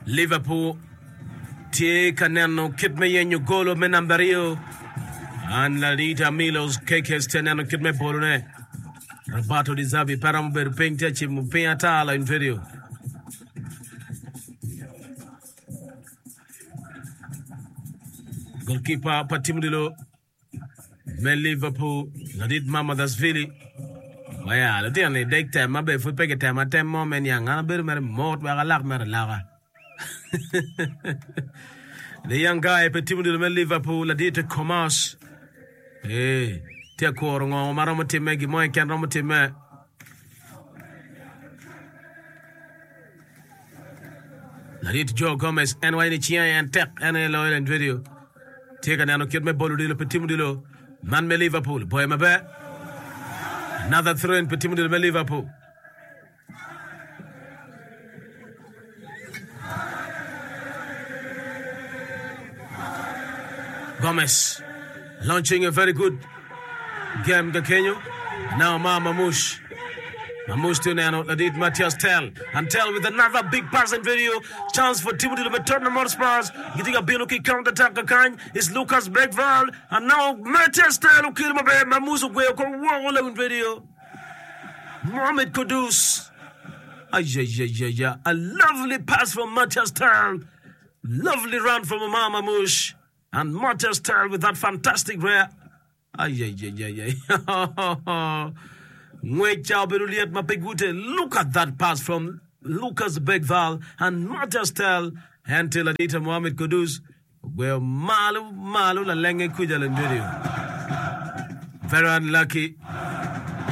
Liverpool tie kaneno kitme yenyo golo menambario an la dita Milos kekes teneno kitme bolone Roberto Di Zavi para mo ber pengte chi mo peata la in video goalkeeper Patimudilo men Liverpool la dit Mamadashvili waya la tiane dek time mabe fu pege time atem mo men yang ana ber mer mot ba galak mer laga the young guy Patimudilo men Liverpool la dit commerce tia korongo maramo time gi moy ken ramo time la dit Joe Gomez and wayne chia and tek and loyal and video take an kid me Boludilo Patimudilo man me Liverpool boy my back another throw in Patimudilo me Liverpool Gomez launching a very good game Gakenyo now Mamouche to Nano Ladit Matthias Tell and Tell with another big pass and video chance for Timothy to return the Spurs getting a Binuki counter attack kind is Lucas Bergvall and now Matthias Tell who killed Mamouche Gwe video Mohamed Kudus a lovely pass from Matthias Tell lovely run from Mamouche and Matthias Tell with that fantastic rare look at that pass from Lucas Bergvall and Matthias Tell until Adita Mohamed Kudus where Malu la lenge kujal video. Very unlucky.